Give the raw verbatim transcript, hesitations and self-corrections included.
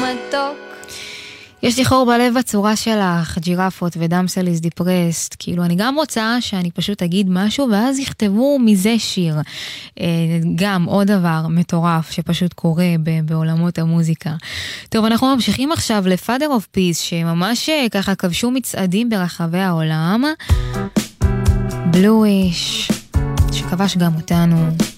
מתוק. יש לי חור בלב בצורה שלך, ג'ירפות ודמסל is depressed. כאילו, אני גם רוצה שאני פשוט אגיד משהו, ואז יכתבו מזה שיר. גם עוד דבר מטורף שפשוט קורה בעולמות המוזיקה. טוב, אנחנו ממשיכים עכשיו ל-Father of Peace, שממש ככה כבשו מצעדים ברחבי העולם. בלואיש, שכבש גם אותנו.